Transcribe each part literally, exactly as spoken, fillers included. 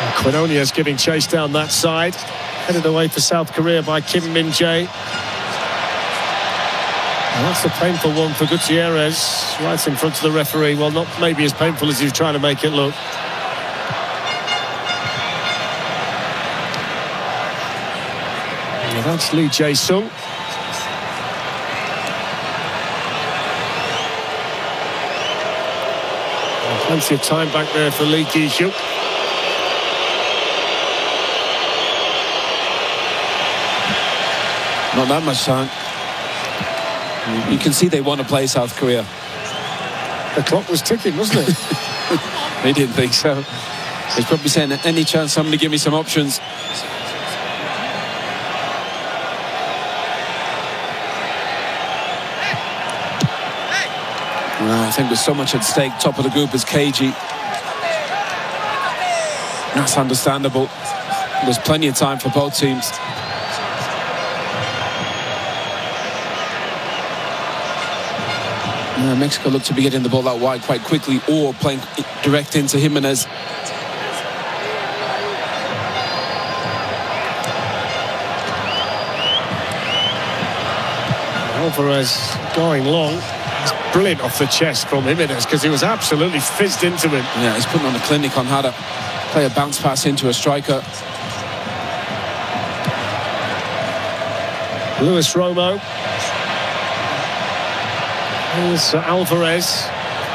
Quinonia's giving chase down that side. Headed away for South Korea by Kim Min-jae. And that's a painful one for Gutierrez, right in front of the referee. Well, not maybe as painful as he was trying to make it look. And that's Lee Jae-sung. Plenty of time back there for Lee Ki-hyuk. Not that much time. You can see they want to play South Korea. The clock was ticking, wasn't it? They didn't think so. They're probably saying, any chance somebody give me some options. Well, I think there's so much at stake. Top of the group is K G. That's understandable. There's plenty of time for both teams. Uh, Mexico look to be getting the ball out wide quite quickly, or playing direct into Jimenez. Alvarez going long. It's brilliant off the chest from Jimenez, because he was absolutely fizzed into him. Yeah, he's putting on a clinic on how to play a bounce pass into a striker. Luis Romo. Here's uh, Alvarez.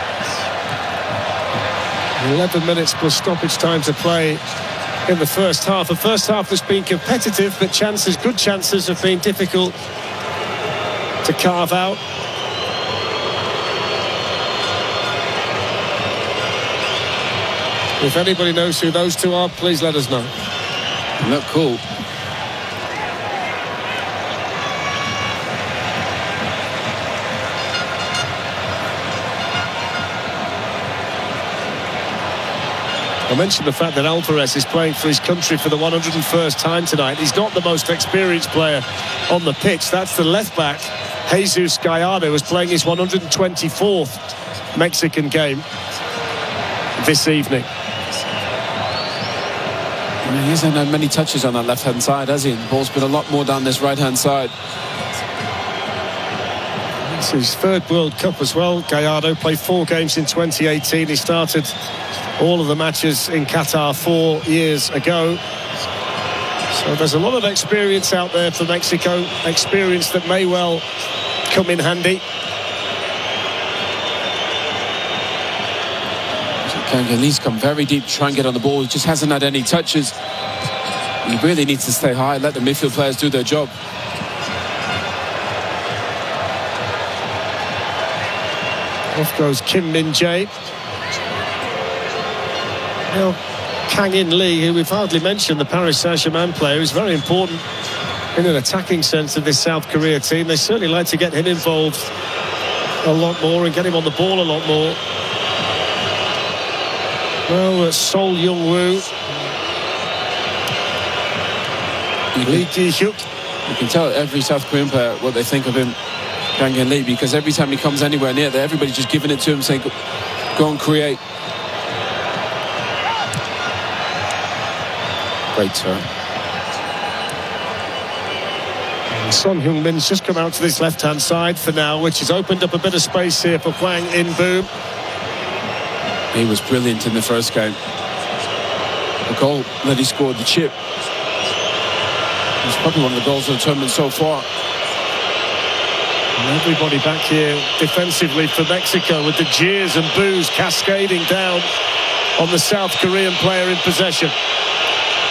eleven minutes plus stoppage time to play in the first half. The first half has been competitive, but chances, good chances, have been difficult to carve out. If anybody knows who those two are, please let us know. Look cool. I mentioned the fact that Alvarez is playing for his country for the one hundred and first time tonight. He's not the most experienced player on the pitch. That's the left-back, Jesus Gallardo, who's playing his one hundred and twenty-fourth Mexican game this evening. Well, he hasn't had many touches on that left-hand side, has he? The ball's been a lot more down this right-hand side. It's his third World Cup as well. Gallardo played four games in twenty eighteen. He started all of the matches in Qatar four years ago. So there's a lot of experience out there for Mexico, experience that may well come in handy. Kangalis come very deep to try and get on the ball. He just hasn't had any touches. He really needs to stay high, let the midfield players do their job. Off goes Kim Min-jae. Now, Kang In Lee, who we've hardly mentioned, the Paris Saint-Germain player, is very important in an attacking sense of this South Korea team. They certainly like to get him involved a lot more and get him on the ball a lot more. Well, uh, Sol Young-woo. Lee Ki-hyuk. You can tell every South Korean player what they think of him, Kang In Lee, because every time he comes anywhere near there, everybody's just giving it to him, saying, go and create. Great turn. Son Heung-min's just come out to this left-hand side for now, which has opened up a bit of space here for Hwang In-beom. He was brilliant in the first game. The goal that he scored, the chip, it's probably one of the goals of the tournament so far. And everybody back here defensively for Mexico, with the jeers and boos cascading down on the South Korean player in possession.